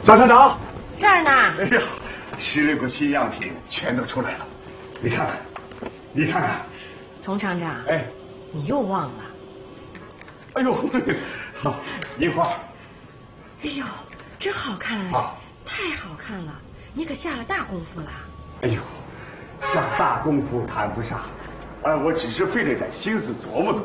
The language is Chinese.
张厂长， 这儿呢。 哎呀，10个新样品全都出来了，你看看，你看看。 丛厂长， 哎， 你又忘了。 哎呦，好，樱花。 哎呦，真好看哎！ 啊， 太好看了，你可下了大功夫了。 哎呦，下大功夫谈不上，我只是费了点心思琢磨琢磨。